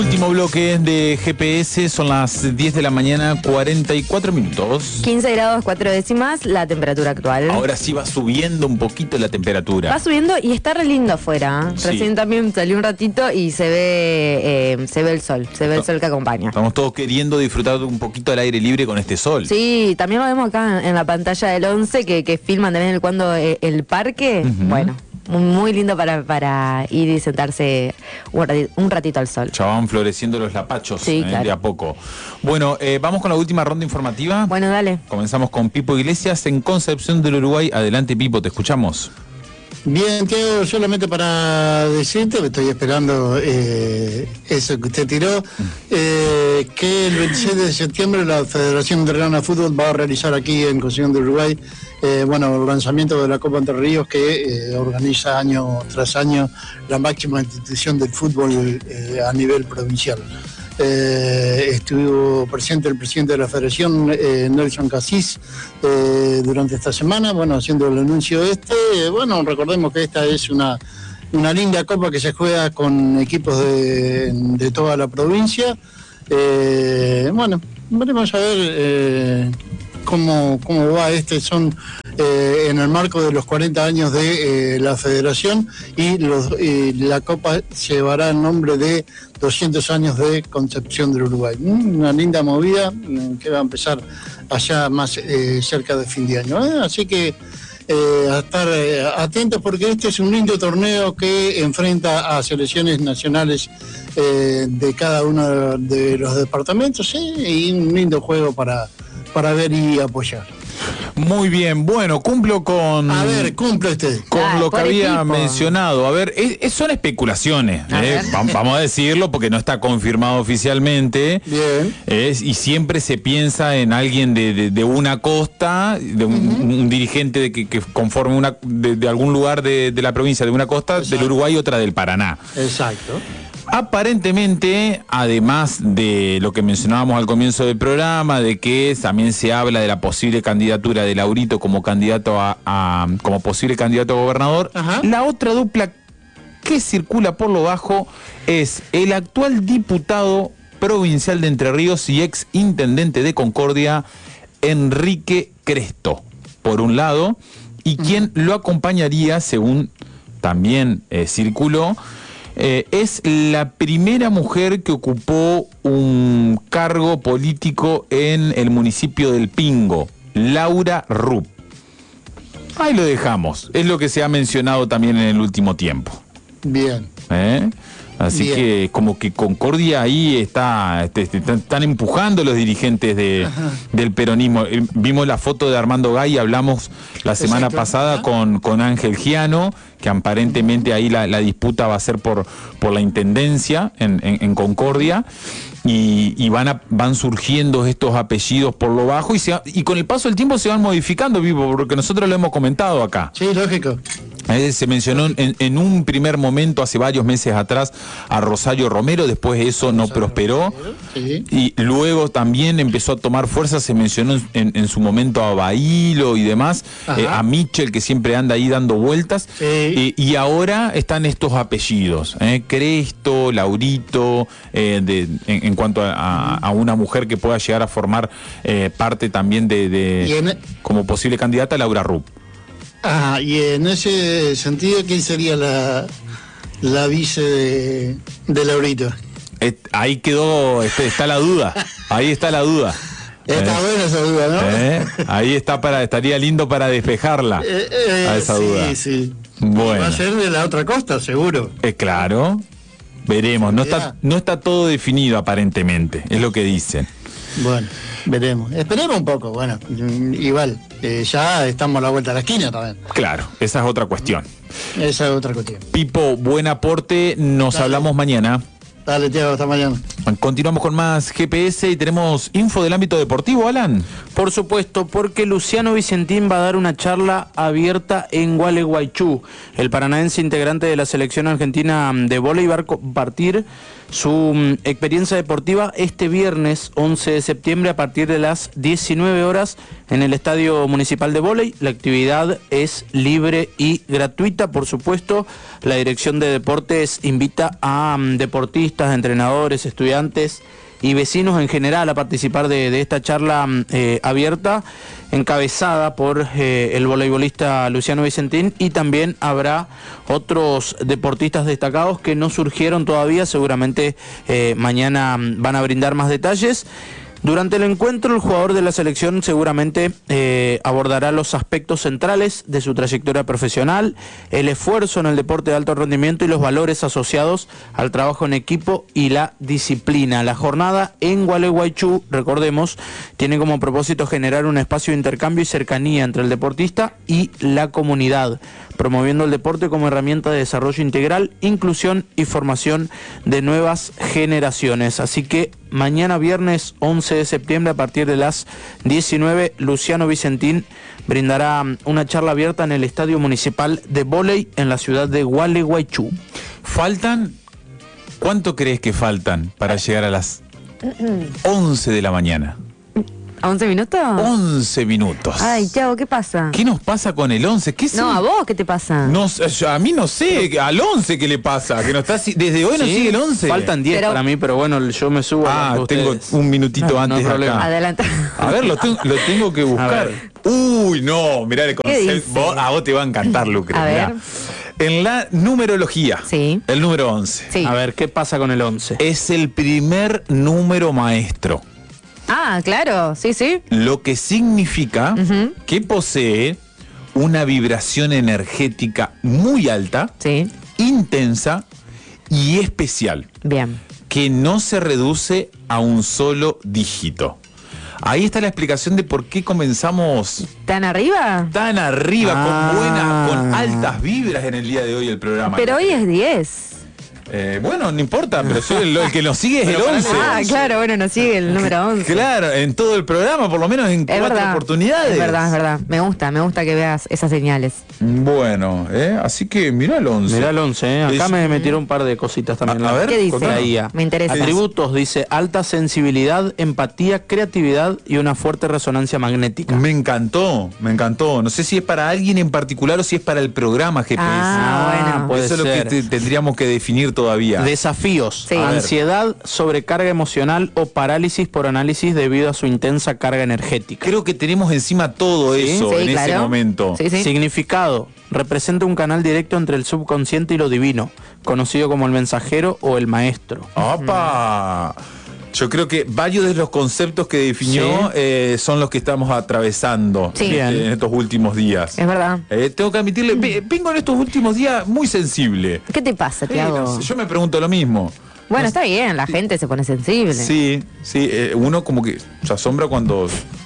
Último bloque de GPS, son las 10 de la mañana, 44 minutos. 15 grados 4 décimas la temperatura actual. Ahora sí va subiendo un poquito la temperatura. Va subiendo y está re lindo afuera. Sí. Recién también salí un ratito y se ve el sol, el sol que acompaña. Estamos todos queriendo disfrutar un poquito al aire libre con este sol. Sí, también lo vemos acá en la pantalla del 11 que filman también el parque. Bueno, muy lindo para ir y sentarse un ratito al sol. Ya van floreciendo los lapachos, Sí, claro. de a poco. Bueno, vamos con la última ronda informativa. Bueno, dale. Comenzamos con Pipo Iglesias en Concepción del Uruguay. Adelante, Pipo, te escuchamos. Bien, Teo, solamente para decirte, que estoy esperando eso que usted tiró, que el 26 de septiembre la Federación Entrerriana de Fútbol va a realizar aquí en Concepción del Uruguay, el lanzamiento de la Copa Entre Ríos, que organiza año tras año la máxima institución del fútbol a nivel provincial. Estuvo presente el presidente de la Federación, Nelson Casís, durante esta semana, haciendo el anuncio recordemos que esta es una linda copa que se juega con equipos de toda la provincia. Veremos a ver cómo va son en el marco de los 40 años de la Federación y la Copa llevará el nombre de 200 años de Concepción del Uruguay. Una linda movida que va a empezar allá más cerca de fin de año. Así que a estar atentos porque este es un lindo torneo que enfrenta a selecciones nacionales de cada uno de los departamentos y un lindo juego para ver y apoyar. Muy bien, bueno, cumplo con... A ver, cumple usted. Con lo que había equipo. mencionado. A ver, son especulaciones, vamos a decirlo porque no está confirmado oficialmente. Bien. Y siempre se piensa en alguien de una costa, de un dirigente que conforme de algún lugar de la provincia, de una costa, Exacto. del Uruguay y otra del Paraná. Exacto. Aparentemente, además de lo que mencionábamos al comienzo del programa, de que también se habla de la posible candidatura de Laurito como candidato como posible candidato a gobernador, Ajá. la otra dupla que circula por lo bajo es el actual diputado provincial de Entre Ríos y ex intendente de Concordia, Enrique Cresto, por un lado, y quien lo acompañaría, según también circuló, es la primera mujer que ocupó un cargo político en el municipio del Pingo, Laura Rupp. Ahí lo dejamos, es lo que se ha mencionado también en el último tiempo. Bien. Así Bien. que como que Concordia ahí están empujando los dirigentes del peronismo. Vimos la foto de Armando Gay, hablamos la semana Exacto. pasada con Ángel Giano, que aparentemente ahí la disputa va a ser por la intendencia en Concordia, y van surgiendo estos apellidos por lo bajo y con el paso del tiempo se van modificando, Vivo, porque nosotros lo hemos comentado acá. Sí, lógico. Se mencionó en un primer momento, hace varios meses atrás, a Rosario Romero, después eso no prosperó, Sí. y luego también empezó a tomar fuerza, se mencionó en su momento a Bailo y demás, a Mitchell, que siempre anda ahí dando vueltas, Sí. y ahora están estos apellidos, Cresto, Laurito, en cuanto a una mujer que pueda llegar a formar parte también como posible candidata, Laura Rupp. Y en ese sentido, ¿quién sería la vice de Laurito? Ahí quedó, está la duda. Ahí está la duda. Está buena esa duda, ¿no? Ahí estaría lindo para despejarla a esa duda. Sí, sí. Bueno. Va a ser de la otra costa, seguro. Claro. Veremos. No está todo definido aparentemente. Es lo que dicen. Bueno, veremos. Esperemos un poco, igual. Ya estamos a la vuelta de la esquina también. Claro, esa es otra cuestión. Esa es otra cuestión. Pipo, buen aporte. Nos Dale. hablamos mañana. Dale, Tiago, hasta mañana. Continuamos con más GPS y tenemos info del ámbito deportivo, Alan. Por supuesto, porque Luciano Vicentín va a dar una charla abierta en Gualeguaychú. El paranaense integrante de la selección argentina de vóley va a compartir su experiencia deportiva este viernes 11 de septiembre a partir de las 19 horas en el Estadio Municipal de Vóley. La actividad es libre y gratuita, por supuesto. La Dirección de Deportes invita a deportistas, entrenadores, estudiantes y vecinos en general a participar de esta charla abierta, encabezada por el voleibolista Luciano Vicentín, y también habrá otros deportistas destacados que no surgieron todavía, seguramente mañana van a brindar más detalles. Durante el encuentro, el jugador de la selección seguramente abordará los aspectos centrales de su trayectoria profesional, el esfuerzo en el deporte de alto rendimiento y los valores asociados al trabajo en equipo y la disciplina. La jornada en Gualeguaychú, recordemos, tiene como propósito generar un espacio de intercambio y cercanía entre el deportista y la comunidad, promoviendo el deporte como herramienta de desarrollo integral, inclusión y formación de nuevas generaciones. Así que mañana viernes 11 de septiembre a partir de las 19, Luciano Vicentín brindará una charla abierta en el Estadio Municipal de Vóley en la ciudad de Gualeguaychú. ¿Cuánto crees que faltan para llegar a las 11 de la mañana? ¿A 11 minutos? 11 minutos. Ay, Thiago, ¿qué pasa? ¿Qué nos pasa con el 11? ¿Qué No, ¿a vos qué te pasa? No, a mí no sé, al 11 qué le pasa, que no está, desde hoy no sigue el 11. Faltan 10 para mí, pero bueno, yo me subo. Tengo un minutito antes. No hay problema. Acá. Adelante. A ver, lo tengo que buscar. Uy, no, mirá el concepto. A vos te va a encantar, Lucre. A ver. En la numerología, sí, el número 11. Sí. A ver, ¿qué pasa con el 11? Es el primer número maestro. Ah, claro, sí, sí. Lo que significa que posee una vibración energética muy alta, Sí. intensa y especial, Bien. que no se reduce a un solo dígito. Ahí está la explicación de por qué comenzamos ¿Tan arriba? tan arriba, con altas vibras en el día de hoy el programa. Pero hoy es 10. Bueno, no importa, pero el que nos sigue es el 11. Ah, claro, bueno, nos sigue el número 11. Claro, en todo el programa, por lo menos en 4 oportunidades. Es verdad. Me gusta que veas esas señales. Bueno, así que mirá el 11. Mirá el 11, Acá me metieron un par de cositas también. A ver, ¿qué dice? La IA. Me interesa. Atributos, dice, alta sensibilidad, empatía, creatividad y una fuerte resonancia magnética. Me encantó. No sé si es para alguien en particular o si es para el programa GPS. Bueno. Puede Eso es lo ser. que tendríamos que definir todavía. Desafíos, Sí. ansiedad, sobrecarga emocional o parálisis por análisis debido a su intensa carga energética. Creo que tenemos encima todo eso Sí, en ese claro. momento. Sí, sí. Significado, representa un canal directo entre el subconsciente y lo divino, conocido como el mensajero o el maestro. ¡Opa! Yo creo que varios de los conceptos que definió son los que estamos atravesando Sí. en estos últimos días. Es verdad. Tengo que admitirle, vengo en estos últimos días muy sensible. ¿Qué te pasa, Thiago? No sé, yo me pregunto lo mismo. Bueno, está bien, la gente se pone sensible. Sí, uno como que se asombra cuando...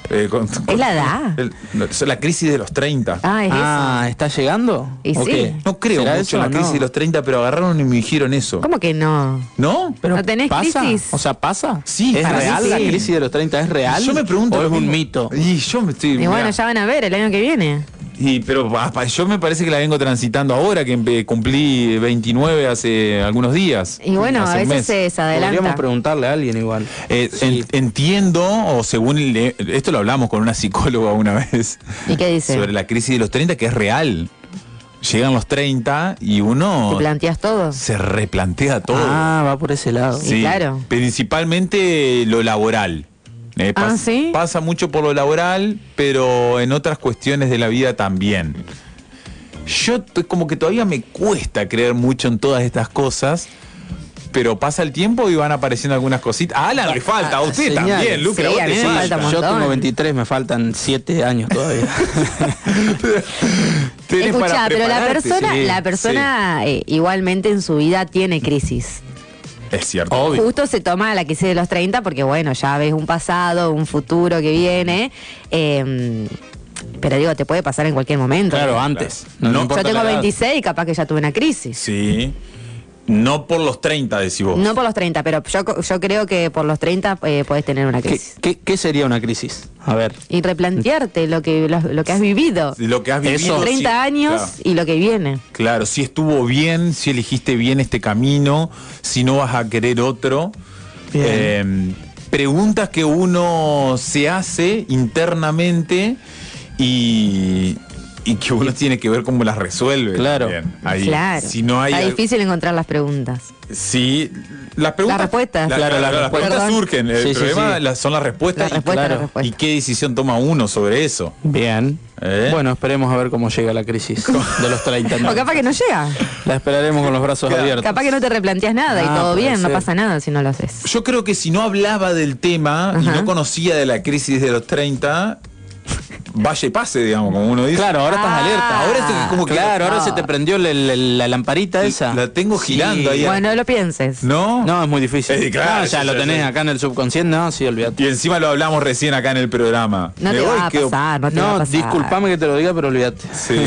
Es la edad. La crisis de los 30. Ah, es ¿está llegando? Y ¿O sí. qué? No creo ¿Será mucho eso en la o crisis no? de los 30, pero agarraron y me dijeron eso. eso. ¿Cómo que no? ¿No? Pero ¿No tenés ¿pasa? crisis? O sea, ¿pasa? Sí, ¿Es para mí real la sí. crisis de los 30? ¿Es real? Yo me pregunto ¿O lo es un mismo. mito? Y yo me estoy... Y bueno, mirá. ya van a ver el año que viene. Pero yo me parece que la vengo transitando ahora, que cumplí 29 hace algunos días. Y bueno, Hace a un veces mes. se adelanta. Podríamos preguntarle a alguien igual. Sí. Entiendo, o según esto lo hablamos con una psicóloga una vez. ¿Y qué dice? Sobre la crisis de los 30, que es real. Llegan los 30 y uno ¿Te planteas todo? se replantea todo. Ah, va por ese lado. Sí, claro. Principalmente lo laboral. ¿Sí? Pasa mucho por lo laboral, pero en otras cuestiones de la vida también. Yo como que todavía me cuesta creer mucho en todas estas cosas, pero pasa el tiempo y van apareciendo algunas cositas. A Alan le falta, a usted señales. también, Lucre, Sí, a vos a te mí me falta. falta un Yo montón. tengo 23, me faltan 7 años todavía. Tenés Escuchá, para pero prepararte. la persona igualmente en su vida tiene crisis. Es cierto. Obvio. Justo se toma la crisis de los 30 porque, bueno, ya ves un pasado, un futuro que viene. Pero digo, te puede pasar en cualquier momento. Claro, antes. No importa Yo tengo la edad. 26 y capaz que ya tuve una crisis. Sí. No por los 30, decís vos. No por los 30, pero yo creo que por los 30 podés tener una crisis. ¿Qué sería una crisis? A ver. Y replantearte lo que has vivido. De lo que has vivido. Eso. 30 sí, años claro. y lo que viene. Claro, si estuvo bien, si elegiste bien este camino, si no vas a querer otro. Preguntas que uno se hace internamente y que uno tiene que ver cómo las resuelve. Claro. Ahí, Claro. Si no hay Está difícil encontrar las preguntas. Sí, las preguntas. Las respuestas. Claro, las las preguntas Perdón. surgen. El Sí, sí, problema sí. son las respuestas. La respuesta, claro. la respuesta. Y qué decisión toma uno sobre eso. Bien. Bueno, esperemos a ver cómo llega la crisis de los 30. ¿no? O capaz que no llega. La esperaremos con los brazos Claro. abiertos. Capaz que no te replanteas nada y Ah, todo puede bien, no ser. pasa nada si no lo haces. Yo creo que si no hablaba del tema y Ajá. no conocía de la crisis de los 30, vaya y pase, digamos, como uno dice. Claro, ahora estás Ah. alerta. Ahora estoy como que Claro, ahora no. se te prendió la lamparita esa. La tengo girando ahí. Bueno, no lo pienses. ¿No? No, es muy difícil. Claro, No, ya sí, lo sí, tenés sí. acá en el subconsciente, no, sí, olvídate. Y encima lo hablamos recién acá en el programa. No Me te voy, va a quedo- pasar, no te va a No, pasar. disculpame que te lo diga, pero olvídate. Sí.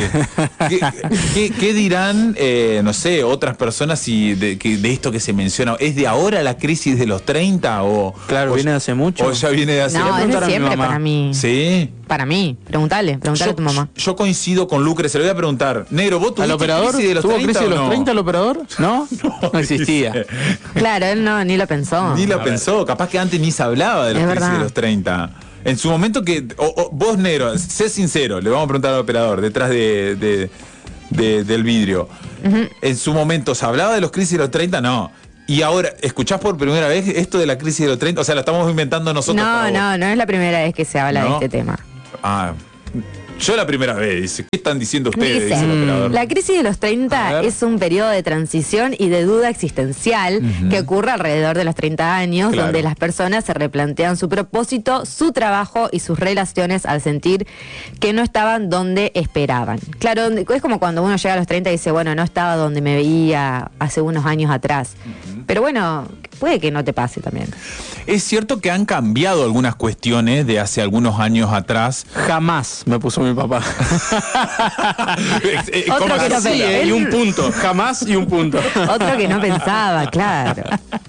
¿Qué dirán, no sé, otras personas de esto que se menciona? ¿Es de ahora la crisis de los 30 o...? Claro, o- viene de hace mucho. O ya viene de hace... No, es preguntar de a mi siempre mamá. para mí. Sí. Para mí. Preguntale a tu mamá. Yo coincido con Lucre, se lo voy a preguntar. Negro, ¿vos ¿Al tuviste operador? crisis de los ¿Tuvo 30 crisis de o los no? 30 el operador? No, no existía. Dice. Claro, él no, ni lo pensó. Ni lo pensó, capaz que antes ni se hablaba de la Es crisis verdad. de los 30. En su momento que... vos, Negro, sé sincero, le vamos a preguntar al operador detrás del vidrio. En su momento, ¿se hablaba de los crisis de los 30? No. Y ahora, ¿escuchás por primera vez esto de la crisis de los 30? O sea, lo estamos inventando nosotros. para vos. No es la primera vez que se habla de ¿No? este tema. Ah, yo la primera vez, dice. ¿Qué están diciendo ustedes? Dice, Dice el operador. la crisis de los A 30 ver. es un periodo de transición y de duda existencial que ocurre alrededor de los 30 años, Claro. donde las personas se replantean su propósito, su trabajo y sus relaciones al sentir que no estaban donde esperaban. Claro, es como cuando uno llega a los 30 y dice, bueno, no estaba donde me veía hace unos años atrás. Pero bueno, puede que no te pase también. Es cierto que han cambiado algunas cuestiones de hace algunos años atrás. Jamás me puso mi papá. Otro ¿Cómo que no así? pensó. Y un punto. Jamás y un punto. Otro que no pensaba, claro.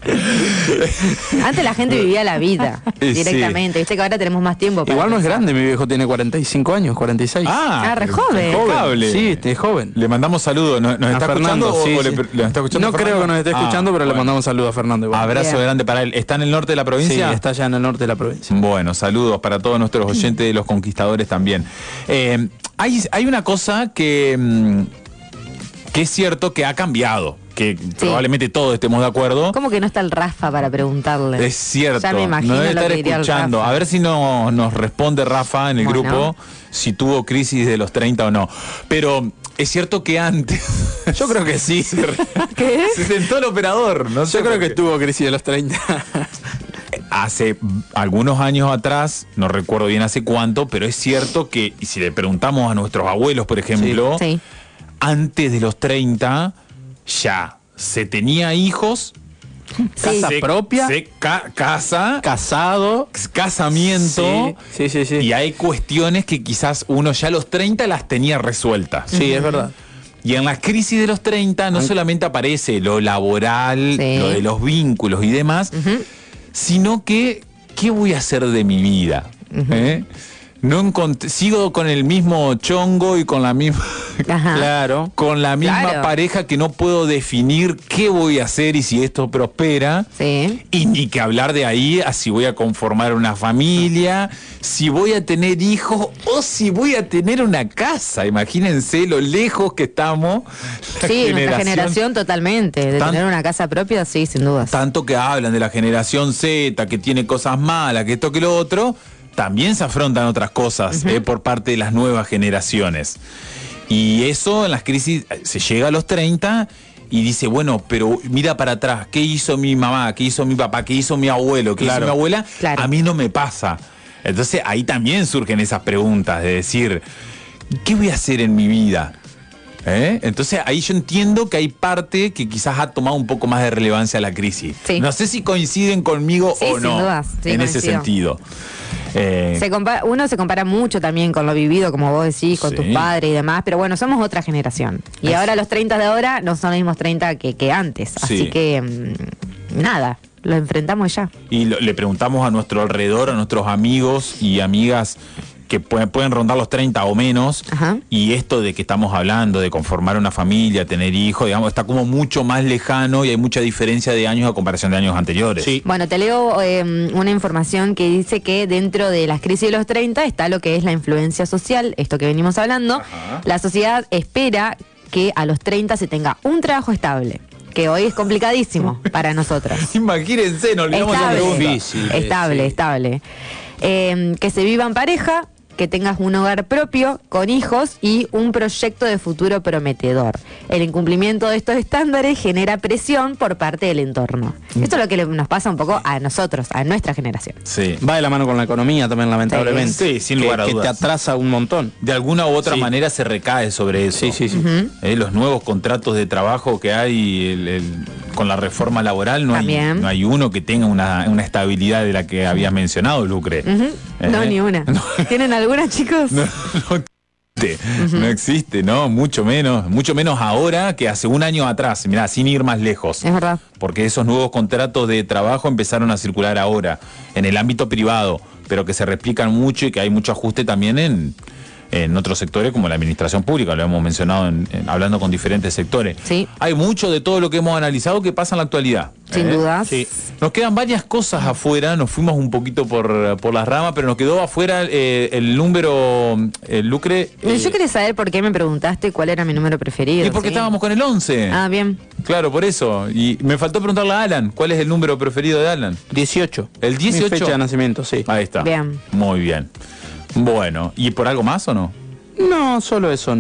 Antes la gente vivía la vida Sí. directamente. Viste que ahora tenemos más tiempo para Igual no es pensar. grande, mi viejo tiene 45 años, 46. Ah, re pero joven. impecable. Sí, es joven. Le mandamos saludos. ¿Nos A está Fernando, escuchando sí, o sí. le está escuchando No creo Fernando? que nos esté escuchando, pero le bueno. mandamos saludos a Fernando igual. Abrazo Bien. grande para él. ¿Está en el norte de la Sí, provincia? está allá en el norte de la provincia. Bueno, saludos para todos nuestros oyentes de Los Conquistadores también. Hay una cosa que es cierto que ha cambiado, que probablemente todos estemos de acuerdo. ¿Cómo que no está el Rafa para preguntarle? Es cierto, Ya me imagino no debe lo estar que diría el escuchando. Rafa. A ver si nos responde Rafa en el Bueno. grupo si tuvo crisis de los 30 o no. Pero es cierto que antes... Yo creo que sí. ¿Qué? Se sentó el operador. No sé Yo creo por que qué. tuvo crisis de los 30. Hace algunos años atrás, no recuerdo bien hace cuánto, pero es cierto que, y si le preguntamos a nuestros abuelos, por ejemplo, Sí. antes de los 30 ya se tenía hijos, Casa se- propia, casa, casado. casamiento, Sí. y hay cuestiones que quizás uno ya a los 30 las tenía resueltas. Sí, es verdad. Y en la crisis de los 30 no solamente aparece lo laboral, Sí. lo de los vínculos y demás, sino que, ¿qué voy a hacer de mi vida? ¿Eh? Sigo con el mismo chongo y con la misma... Ajá. Claro. Con la misma Claro. pareja que no puedo definir qué voy a hacer y si esto prospera. Sí. Y ni que hablar de ahí a si voy a conformar una familia, si voy a tener hijos o si voy a tener una casa. Imagínense lo lejos que estamos. la Sí, nuestra generación totalmente. De Tan- tener una casa propia, sí, sin dudas. Tanto que hablan de la generación Z, que tiene cosas malas, que esto que lo otro, también se afrontan otras cosas por parte de las nuevas generaciones. Y eso en las crisis se llega a los 30 y dice, bueno, pero mira para atrás, ¿qué hizo mi mamá? ¿Qué hizo mi papá? ¿Qué hizo mi abuelo? ¿Qué hizo mi abuela? Claro. A mí no me pasa. Entonces ahí también surgen esas preguntas de decir, ¿qué voy a hacer en mi vida? Entonces ahí yo entiendo que hay parte que quizás ha tomado un poco más de relevancia la crisis. Sí. No sé si coinciden conmigo Sí, o sin no dudas, sí, en ese coincido. sentido. Uno se compara mucho también con lo vivido, como vos decís, con Sí. tus padres y demás, pero bueno, somos otra generación. Y ahora los 30 de ahora no son los mismos 30 que antes. Sí. Así que, nada, lo enfrentamos ya. Y le preguntamos a nuestro alrededor, a nuestros amigos y amigas que pueden rondar los 30 o menos, Ajá. y esto de que estamos hablando de conformar una familia, tener hijos, digamos, está como mucho más lejano y hay mucha diferencia de años a comparación de años anteriores. Sí. Bueno, te leo una información que dice que dentro de las crisis de los 30 está lo que es la influencia social, esto que venimos hablando. Ajá. La sociedad espera que a los 30 se tenga un trabajo estable, que hoy es complicadísimo para nosotros. Imagínense, nos olvidamos de la pregunta. Difícil. Estable. Que se viva en pareja, que tengas un hogar propio, con hijos y un proyecto de futuro prometedor. El incumplimiento de estos estándares genera presión por parte del entorno. Esto es lo que nos pasa un poco a nosotros, a nuestra generación. Sí. Va de la mano con la economía también, lamentablemente. Sí, sin lugar a que te dudas. atrasa un montón. De alguna u otra Sí. manera se recae sobre eso. Sí. Los nuevos contratos de trabajo que hay con la reforma laboral, no También. hay uno que tenga una estabilidad de la que habías mencionado, Lucre. No, ni una. ¿Tienen alguna, chicos? No existe, ¿no? Mucho menos ahora que hace un año atrás, mirá, sin ir más lejos. Es verdad. Porque esos nuevos contratos de trabajo empezaron a circular ahora, en el ámbito privado, pero que se replican mucho y que hay mucho ajuste también en otros sectores como la administración pública, lo hemos mencionado hablando con diferentes sectores. Sí. Hay mucho de todo lo que hemos analizado que pasa en la actualidad. Sin dudas. Sí. Nos quedan varias cosas afuera, nos fuimos un poquito por las ramas, pero nos quedó afuera el número, Lucre. Yo quería saber por qué me preguntaste cuál era mi número preferido. Y porque ¿sí? estábamos con el 11. Ah, bien. Claro, por eso. Y me faltó preguntarle a Alan, ¿cuál es el número preferido de Alan? 18. ¿El 18? Mi fecha de nacimiento, sí. Ahí está. Bien. Muy bien. Bueno, ¿y por algo más o no? No, solo eso.